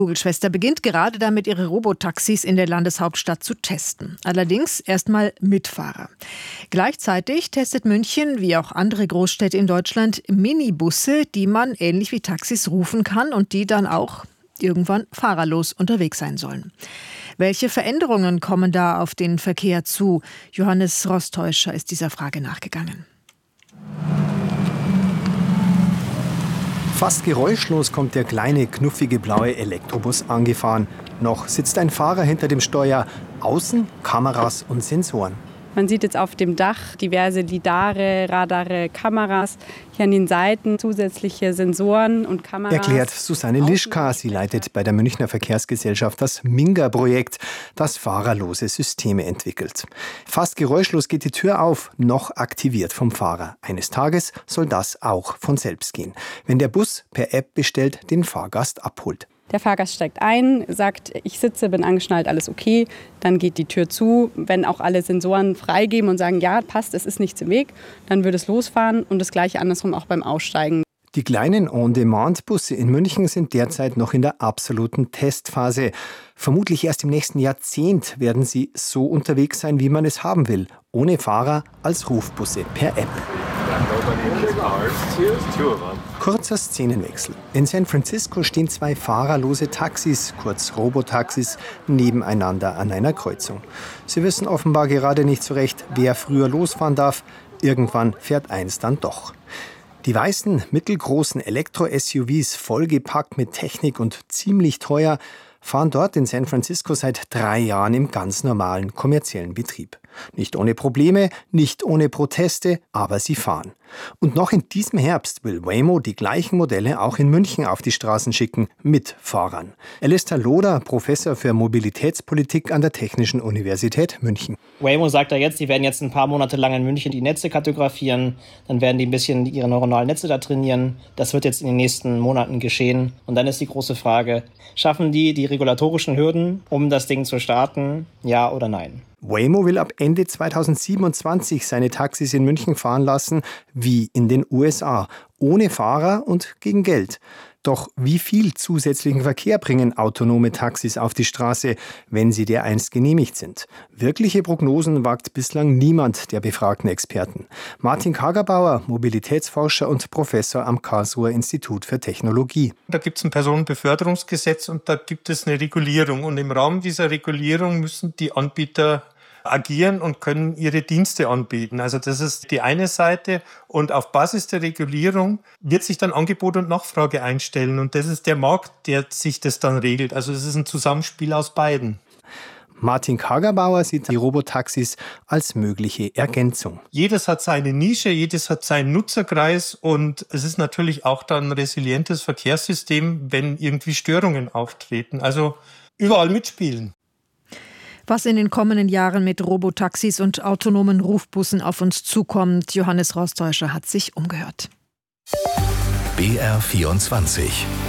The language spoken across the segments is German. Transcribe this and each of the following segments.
Google-Schwester beginnt gerade damit, ihre Robotaxis in der Landeshauptstadt zu testen. Allerdings erstmal mit Fahrer. Gleichzeitig testet München, wie auch andere Großstädte in Deutschland, Minibusse, die man ähnlich wie Taxis rufen kann und die dann auch irgendwann fahrerlos unterwegs sein sollen. Welche Veränderungen kommen da auf den Verkehr zu? Johannes Rostäuscher ist dieser Frage nachgegangen. Fast geräuschlos kommt der kleine, knuffige blaue Elektrobus angefahren. Noch sitzt ein Fahrer hinter dem Steuer. Außen Kameras und Sensoren. Man sieht jetzt auf dem Dach diverse Lidare, Radare, Kameras. Hier an den Seiten zusätzliche Sensoren und Kameras. Erklärt Susanne Lischka. Sie leitet bei der Münchner Verkehrsgesellschaft das Minga-Projekt, das fahrerlose Systeme entwickelt. Fast geräuschlos geht die Tür auf, noch aktiviert vom Fahrer. Eines Tages soll das auch von selbst gehen, wenn der Bus per App bestellt den Fahrgast abholt. Der Fahrgast steigt ein, sagt, ich sitze, bin angeschnallt, alles okay. Dann geht die Tür zu. Wenn auch alle Sensoren freigeben und sagen, ja, passt, es ist nichts im Weg, dann würde es losfahren und das Gleiche andersrum auch beim Aussteigen. Die kleinen On-Demand-Busse in München sind derzeit noch in der absoluten Testphase. Vermutlich erst im nächsten Jahrzehnt werden sie so unterwegs sein, wie man es haben will. Ohne Fahrer als Rufbusse per App. Kurzer Szenenwechsel. In San Francisco stehen zwei fahrerlose Taxis, kurz Robotaxis, nebeneinander an einer Kreuzung. Sie wissen offenbar gerade nicht so recht, wer früher losfahren darf. Irgendwann fährt eins dann doch. Die weißen, mittelgroßen Elektro-SUVs, vollgepackt mit Technik und ziemlich teuer, fahren dort in San Francisco seit 3 Jahren im ganz normalen kommerziellen Betrieb. Nicht ohne Probleme, nicht ohne Proteste, aber sie fahren. Und noch in diesem Herbst will Waymo die gleichen Modelle auch in München auf die Straßen schicken, mit Fahrern. Alistair Loder, Professor für Mobilitätspolitik an der Technischen Universität München. Waymo sagt ja jetzt, die werden jetzt ein paar Monate lang in München die Netze kartografieren, dann werden die ein bisschen ihre neuronalen Netze da trainieren. Das wird jetzt in den nächsten Monaten geschehen. Und dann ist die große Frage, schaffen die regulatorischen Hürden, um das Ding zu starten, ja oder nein? Waymo will ab Ende 2027 seine Taxis in München fahren lassen, wie in den USA, ohne Fahrer und gegen Geld. Doch wie viel zusätzlichen Verkehr bringen autonome Taxis auf die Straße, wenn sie dereinst genehmigt sind? Wirkliche Prognosen wagt bislang niemand der befragten Experten. Martin Kagerbauer, Mobilitätsforscher und Professor am Karlsruher Institut für Technologie. Da gibt es ein Personenbeförderungsgesetz und da gibt es eine Regulierung. Und im Rahmen dieser Regulierung müssen die Anbieter agieren und können ihre Dienste anbieten. Also das ist die eine Seite. Und auf Basis der Regulierung wird sich dann Angebot und Nachfrage einstellen. Und das ist der Markt, der sich das dann regelt. Also es ist ein Zusammenspiel aus beiden. Martin Kagerbauer sieht die Robotaxis als mögliche Ergänzung. Jedes hat seine Nische, jedes hat seinen Nutzerkreis und es ist natürlich auch dann ein resilientes Verkehrssystem, wenn irgendwie Störungen auftreten. Also überall mitspielen. Was in den kommenden Jahren mit Robotaxis und autonomen Rufbussen auf uns zukommt, Johannes Rostäuscher hat sich umgehört. BR24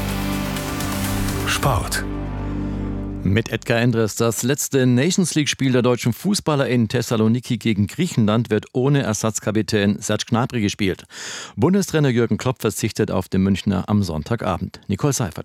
Sport. Mit Edgar Endres. Das letzte Nations-League-Spiel der deutschen Fußballer in Thessaloniki gegen Griechenland wird ohne Ersatzkapitän Serge Gnabry gespielt. Bundestrainer Jürgen Klopp verzichtet auf den Münchner am Sonntagabend. Nicole Seifert.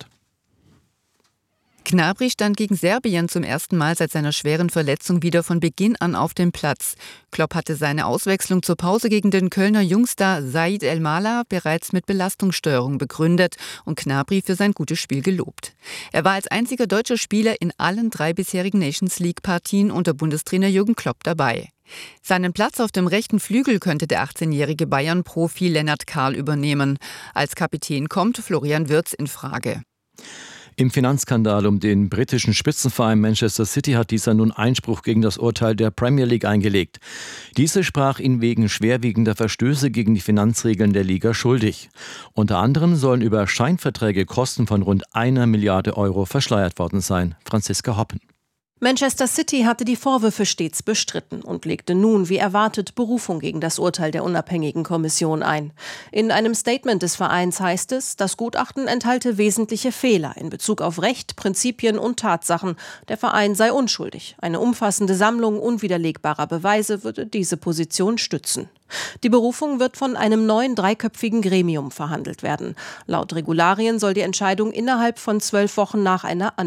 Gnabry stand gegen Serbien zum ersten Mal seit seiner schweren Verletzung wieder von Beginn an auf dem Platz. Klopp hatte seine Auswechslung zur Pause gegen den Kölner Jungstar Said El-Mala bereits mit Belastungssteuerung begründet und Gnabry für sein gutes Spiel gelobt. Er war als einziger deutscher Spieler in allen 3 bisherigen Nations-League-Partien unter Bundestrainer Jürgen Klopp dabei. Seinen Platz auf dem rechten Flügel könnte der 18-jährige Bayern-Profi Lennart Karl übernehmen. Als Kapitän kommt Florian Wirtz in Frage. Im Finanzskandal um den britischen Spitzenverein Manchester City hat dieser nun Einspruch gegen das Urteil der Premier League eingelegt. Diese sprach ihn wegen schwerwiegender Verstöße gegen die Finanzregeln der Liga schuldig. Unter anderem sollen über Scheinverträge Kosten von rund 1 Milliarde Euro verschleiert worden sein. Franziska Hoppen. Manchester City hatte die Vorwürfe stets bestritten und legte nun, wie erwartet, Berufung gegen das Urteil der unabhängigen Kommission ein. In einem Statement des Vereins heißt es, das Gutachten enthalte wesentliche Fehler in Bezug auf Recht, Prinzipien und Tatsachen. Der Verein sei unschuldig. Eine umfassende Sammlung unwiderlegbarer Beweise würde diese Position stützen. Die Berufung wird von einem neuen 3-köpfigen Gremium verhandelt werden. Laut Regularien soll die Entscheidung innerhalb von 12 Wochen nach einer